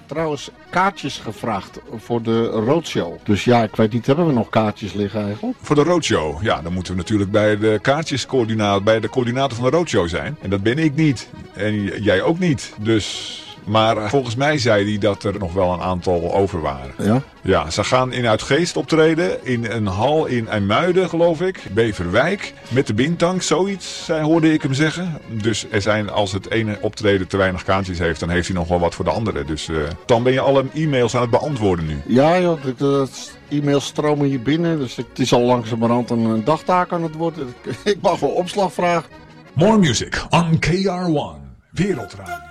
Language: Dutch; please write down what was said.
trouwens kaartjes gevraagd voor de roadshow. Dus ja, ik weet niet, hebben we nog kaartjes liggen eigenlijk? Voor de roadshow, ja, dan moeten we natuurlijk bij de kaartjescoördinator, bij de coördinator van de roadshow zijn. En dat ben ik niet. En jij ook niet. Dus... Maar volgens mij zei hij dat er nog wel een aantal over waren. Ja? Ja, ze gaan in Uitgeest optreden. In een hal in IJmuiden, geloof ik. Beverwijk. Met de Bintang, zoiets, hoorde ik hem zeggen. Dus er zijn, als het ene optreden te weinig kaartjes heeft, dan heeft hij nog wel wat voor de andere. Dus dan ben je alle e-mails aan het beantwoorden nu. Ja joh, de e-mails stromen hier binnen. Dus het is al langzamerhand een dagtaak aan het worden. Ik mag wel opslag vragen. More music on KR1 Wereldradio.